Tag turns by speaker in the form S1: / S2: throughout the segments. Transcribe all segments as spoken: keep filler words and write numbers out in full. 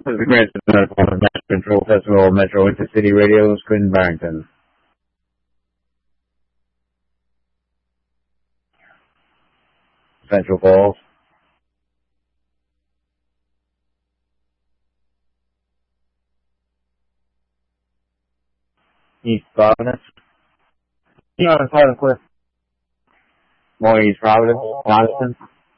S1: This is the Grand Central Metro Control Festival Metro Intercity Radio, Quinn Barrington. Central Falls. East Providence. Yeah, it's loud and clear. Morning, East Providence. Johnston.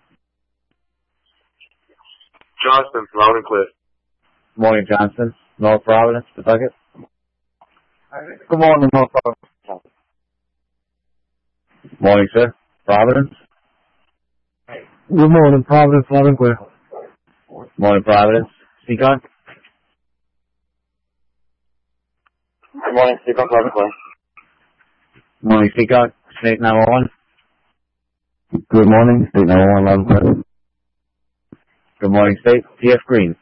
S2: Johnston, loud and clear.
S1: Morning, Johnston. North Providence, Pawtucket.
S3: Good morning, North Providence.
S1: Morning, sir. Providence.
S3: Good morning, Providence, loud and clear.
S1: Morning, Providence. Seacon.
S2: Good morning, Seacon, loud and clear.
S1: Morning, Seacon. State nine one one.
S3: Good morning, State nine one one, loud and clear.
S1: Good morning, State. T F Green.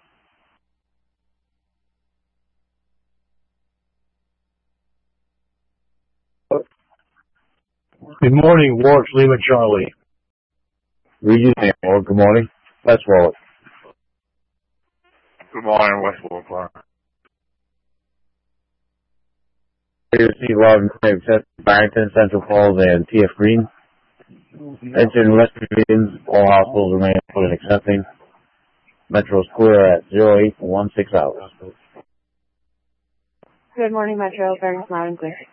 S3: Good morning, Ward Lima Charlie.
S1: Regis Ward, good morning. West Warwick.
S2: Good morning, West Warwick.
S1: Steve Loudon, except Barrington, Central Falls, and T F Green. Entering West Regions, all hospitals remain open and accepting. Metro's clear at zero eight one six hours.
S4: Good morning, Metro. Barrington, loud and clear.